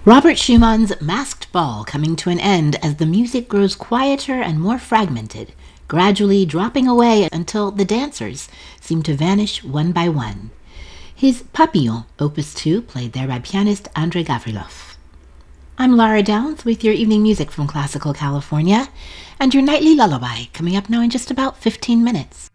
Robert Schumann's Masked Ball coming to an end as the music grows quieter and more fragmented, gradually dropping away until the dancers seem to vanish one by one. His Papillon, Opus 2, played there by pianist Andrei Gavrilov. I'm Laura Downs with your evening music from Classical California, and your nightly lullaby coming up now in just about 15 minutes.